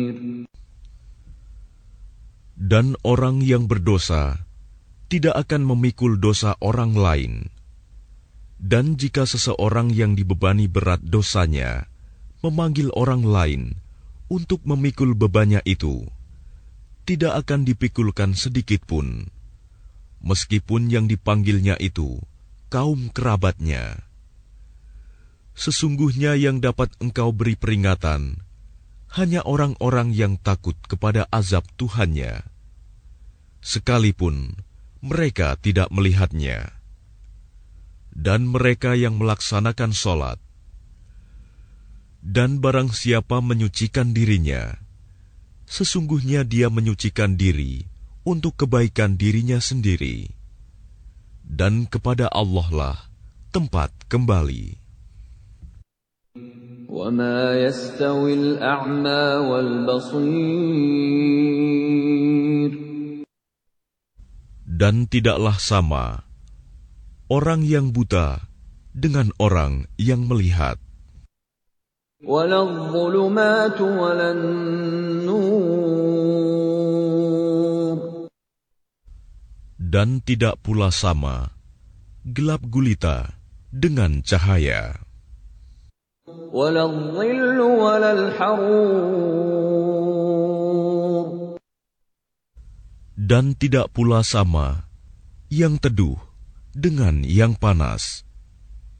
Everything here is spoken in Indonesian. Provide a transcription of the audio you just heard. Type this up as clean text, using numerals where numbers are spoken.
Dan orang yang berdosa tidak akan memikul dosa orang lain. Dan jika seseorang yang dibebani berat dosanya memanggil orang lain untuk memikul bebannya itu, tidak akan dipikulkan sedikit pun, meskipun yang dipanggilnya itu kaum kerabatnya. Sesungguhnya yang dapat engkau beri peringatan hanya orang-orang yang takut kepada azab Tuhannya, sekalipun mereka tidak melihatnya. Dan mereka yang melaksanakan sholat, dan barang siapa menyucikan dirinya, sesungguhnya dia menyucikan diri untuk kebaikan dirinya sendiri, dan kepada Allah lah tempat kembali. وَمَا يَسْتَوِي الْأَعْمَى وَالْبَصِيرُ Dan tidaklah sama orang yang buta dengan orang yang melihat. وَلَا الظُّلُمَاتُ وَلَا النُّورُ Dan tidak pula sama gelap gulita dengan cahaya. وَلَا الظِّلُّ وَلَا الْحَرُورُ Dan tidak pula sama yang teduh dengan yang panas.